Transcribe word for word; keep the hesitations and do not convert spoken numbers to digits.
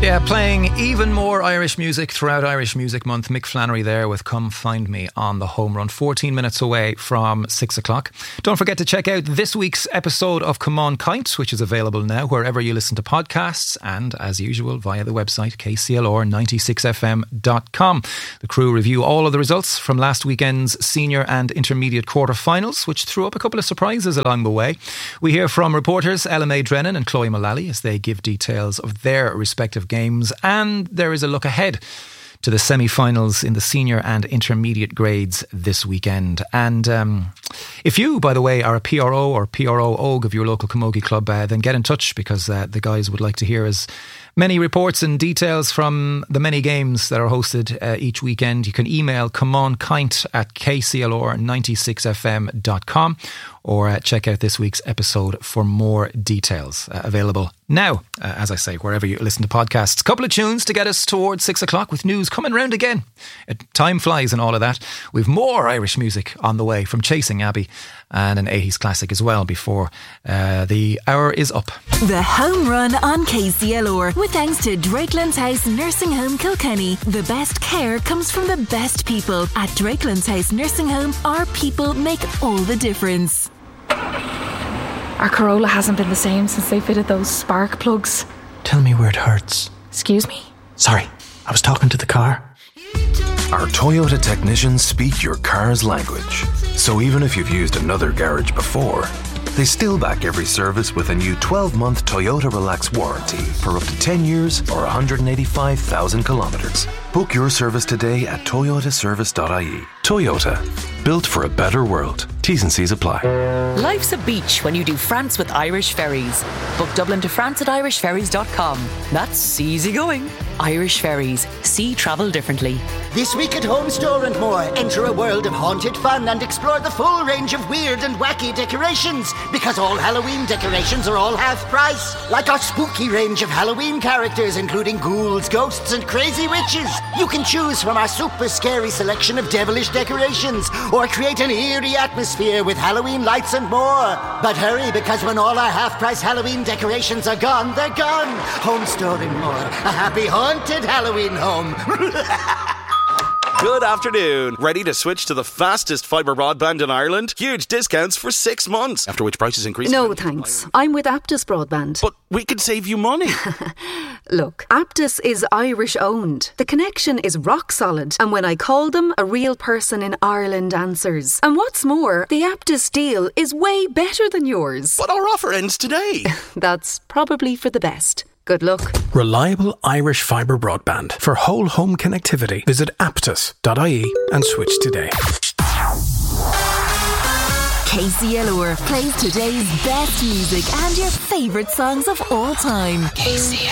Yeah, playing even more Irish music throughout Irish Music Month. Mick Flannery there with Come Find Me on the Home Run, fourteen minutes away from six o'clock. Don't forget to check out this week's episode of Come On Kint, which is available now wherever you listen to podcasts and, as usual, via the website k c l r ninety-six f m dot com. The crew review all of the results from last weekend's senior and intermediate quarter-finals, which threw up a couple of surprises along the way. We hear from reporters Ella May Drennan and Chloe Mullally as they give details of their respective games. Games, and there is a look ahead to the semi-finals in the senior and intermediate grades this weekend. And um, if you, by the way, are a P R O or P R O O G of your local camogie club, uh, then get in touch, because uh, the guys would like to hear as many reports and details from the many games that are hosted uh, each weekend. You can email comeonkint at k c l r ninety-six f m dot com or uh, check out this week's episode for more details. Uh, available now, uh, as I say, wherever you listen to podcasts. Couple of tunes to get us towards six o'clock with news coming round again. Uh, time flies and all of that. We've more Irish music on the way from Chasing Abbey and an eighties classic as well before uh, the hour is up. The Home Run on K C L R, with thanks to Drakelands House Nursing Home Kilkenny. The best care comes from the best people. At Drakelands House Nursing Home, our people make all the difference. Our Corolla hasn't been the same since they fitted those spark plugs. Tell me where it hurts. Excuse me? Sorry, I was talking to the car. Our Toyota technicians speak your car's language. So even if you've used another garage before, they still back every service with a new twelve-month Toyota Relax warranty for up to ten years or one hundred eighty-five thousand kilometres. Book your service today at toyota service dot i e. Toyota, built for a better world. T's and C's apply. Life's a beach when you do France with Irish Ferries. Book Dublin to France at irish ferries dot com. That's easy going. Irish Ferries. See travel differently. This week at Home Store and More, enter a world of haunted fun and explore the full range of weird and wacky decorations, because all Halloween decorations are all half price. Like our spooky range of Halloween characters, including ghouls, ghosts and crazy witches. You can choose from our super scary selection of devilish decorations, or create an eerie atmosphere with Halloween lights and more. But hurry, because when all our half-price Halloween decorations are gone, they're gone. Home Store and More, a happy haunted Halloween home. Good afternoon. Ready to switch to the fastest fibre broadband in Ireland? Huge discounts for six months, after which prices increase. No, thanks. I'm with Aptus Broadband. But we could save you money. Look, Aptus is Irish owned. The connection is rock solid, and when I call them, a real person in Ireland answers. And what's more, the Aptus deal is way better than yours. But our offer ends today. That's probably for the best. Good luck. Reliable Irish fibre broadband for whole home connectivity. Visit aptus dot i e and switch today. K C L R plays today's best music and your favourite songs of all time. K C L R.